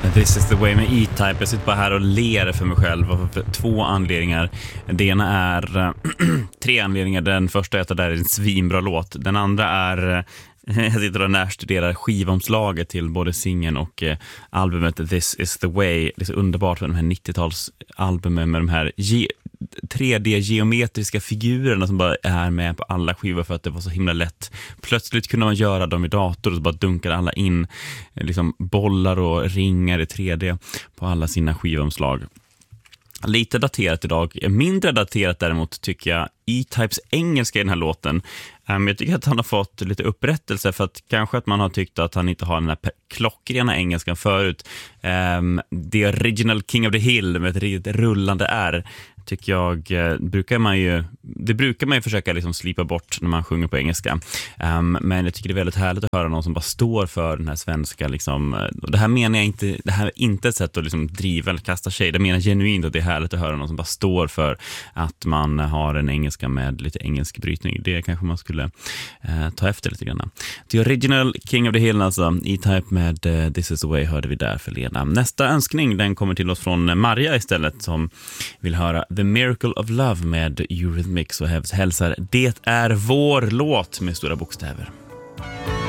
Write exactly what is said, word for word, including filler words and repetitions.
This is the way med E-Type. Jag sitter bara här och ler för mig själv av två anledningar. Det ena är tre anledningar. Den första är att det där är en svinbra låt. Den andra är jag sitter och närstuderar skivomslaget till både singeln och eh, albumet This is the way. Det är så underbart med de här nittiotalsalbumen med de här ge- tre D-geometriska figurerna som bara är med på alla skivor för att det var så himla lätt. Plötsligt kunde man göra dem i dator och så bara dunkar alla in eh, liksom bollar och ringar i tre D på alla sina skivomslag. Lite daterat idag. Mindre daterat däremot tycker jag E-Types engelska i den här låten. Um, jag tycker att han har fått lite upprättelse för att kanske att man har tyckt att han inte har den här klockrena engelskan förut. Um, The Original King of the Hill med ett riktigt rullande R tycker jag eh, brukar man ju det brukar man ju försöka liksom slipa bort när man sjunger på engelska. Um, men jag tycker det är väldigt härligt att höra någon som bara står för den här svenska liksom, och det här menar jag inte det här är inte ett sätt att liksom driva eller kasta sig. Det menar genuint att det är härligt att höra någon som bara står för att man har en engelska med lite engelsk brytning. Det kanske man skulle eh, ta efter lite grann. The Original King of the Hill alltså, E-Type med uh, This is the way hörde vi där för Lena. Nästa önskning den kommer till oss från Maria istället som vill höra The Miracle of Love med Eurythmics och hälsar det är vår låt med stora bokstäver.